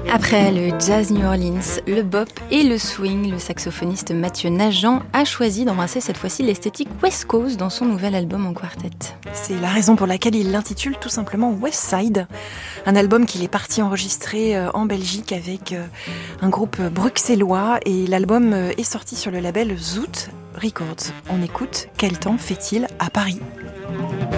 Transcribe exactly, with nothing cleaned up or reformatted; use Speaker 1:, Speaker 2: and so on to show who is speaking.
Speaker 1: Après le jazz New Orleans, le bop et le swing, le saxophoniste Mathieu Najan a choisi d'embrasser cette fois-ci l'esthétique West Coast dans son nouvel album en quartet.
Speaker 2: C'est la raison pour laquelle il l'intitule tout simplement West Side, un album qu'il est parti enregistrer en Belgique avec un groupe bruxellois et l'album est sorti sur le label Zoot Records. On écoute Quel temps fait-il à Paris ?